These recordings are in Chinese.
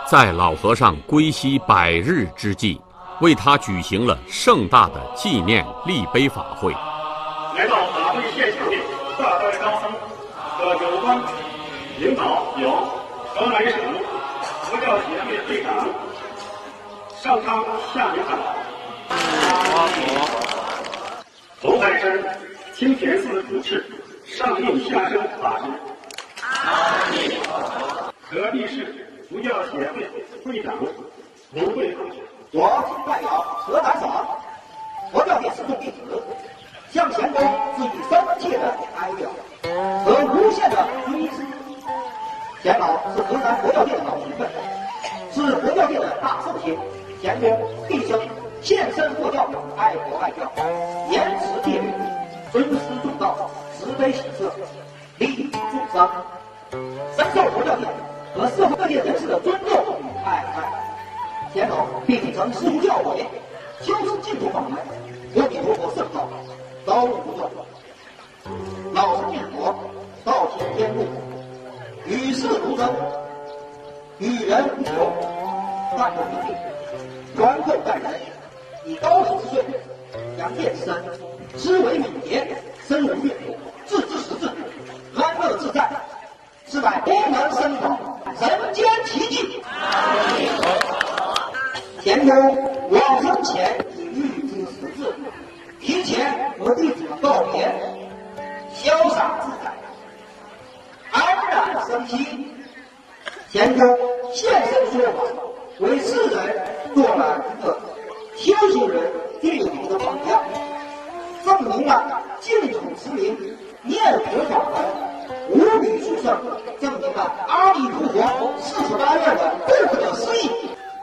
在老和尚归西100日之际，为他举行了盛大的纪念立碑法会。 来到法会现场的大代高僧和有关领导有河南省佛教协会会长上苍下明堂，红海山清田寺主持上应下生法师，河北市佛教协会会长卢慧慧， 我代表河南省佛教界始终弟子，向前公致以深切的哀悼和无限的追思。钱老是河南佛教界的老前辈，是佛教界的大圣贤。钱公毕生献身佛教，爱国爱教，严持戒律，尊师重道，慈悲喜舍，利益众生，深受佛教界和社会各界人士的尊重与爱戴。钱老并曾师出教诲，修持净土法门，阿弥陀佛圣道，高无不断。老生念佛，道体天路，与世如真，与人无求，淡泊名利，宽厚待人，以高人之罪，扬见之身，思维敏捷，深入阅读，自知识至，安乐自在，是乃功能深广，人间奇迹。前公往生前已预知时至，提前和弟子们告别，潇洒自在，安然生息。前公现身说法，为世人做了一个修行人最好的榜样，证明了净土持名念佛法门无比殊胜，证明了阿弥陀佛48愿的不可思议。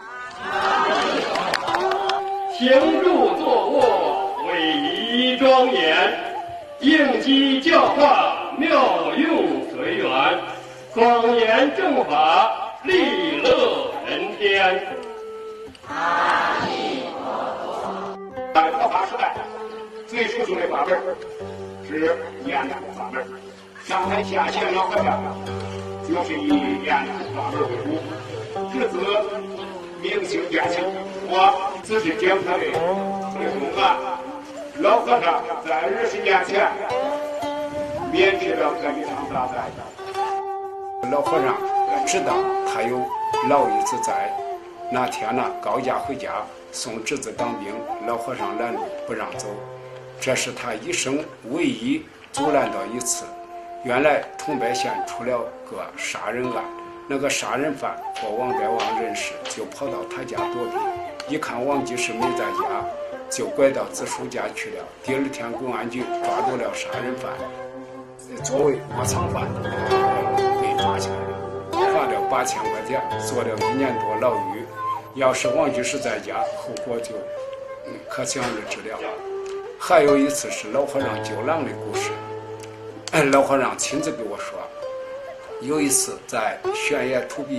行住坐卧，威仪庄严，应机教化，妙用随缘，广言正法，利乐人天。阿弥陀佛。在佛法时代，最殊胜的法门是念佛法门。上台下线老和尚就是以念佛法门为主，日子明星变性。我仔细检查的公案，老和尚在20年前免去了这一场大灾。 老和尚知道他有老一子在，那天呢高家回家送侄子当兵，老和尚拦路不让走，这是他一生唯一阻拦到一次。原来桐柏县出了个杀人案，那个杀人犯和王代王认识，就跑到他家躲避，一看王居士没在家，就拐到子叔家去了。第二天公安局抓住了杀人犯，作为窝藏犯被抓起来了，罚了8000块钱，坐了1年多牢狱。要是王居士在家，后果就可想而知了。还有一次是老和尚救狼的故事，老和尚亲自给我说，有一次在悬崖土壁